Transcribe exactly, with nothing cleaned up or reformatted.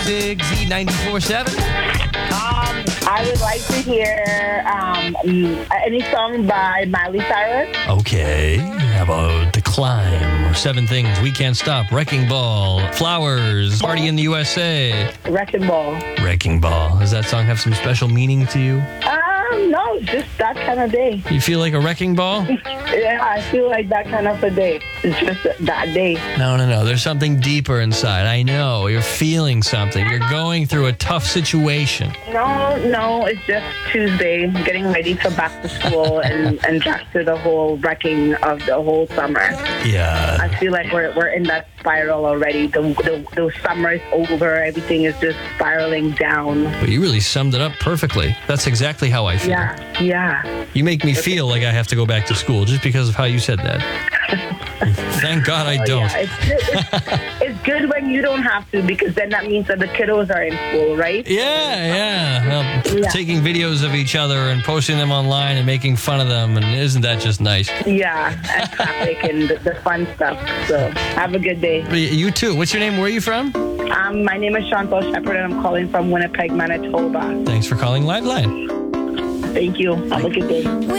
music, Z ninety-four seven? Um, I would like to hear um, any song by Miley Cyrus. Okay. How about The Climb? Seven Things We Can't Stop. Wrecking Ball. Flowers. Party in the U S A. Wrecking Ball. Wrecking Ball. Does that song have some special meaning to you? Um, no, just that kind of day. You feel like a wrecking ball? Yeah, I feel like that kind of a day. It's just that day. No, no, no. There's something deeper inside. I know. You're feeling something. You're going through a tough situation. No, no, it's just Tuesday, getting ready for back to school and, and back to the whole wrecking of the whole summer. Yeah. I feel like we're we're in that spiral already. The, the, the summer is over. Everything is just spiraling down. Well, you really summed it up perfectly. That's exactly how I feel. Yeah, yeah. You make me feel like I have to go back to school just because of how you said that. Thank God I Oh, don't. yeah. It's, good, it's, it's good when you don't have to, because then that means that the kiddos are in school, right? Yeah, yeah. Well, Yeah. taking videos of each other and posting them online and making fun of them, and isn't that just nice? Yeah, and traffic and the, the fun stuff. So have a good day. You too. What's your name? Where are you from? Um, my name is Chantal Shepard, and I'm calling from Winnipeg, Manitoba. Thanks for calling Liveline. Thank you. Have a good day.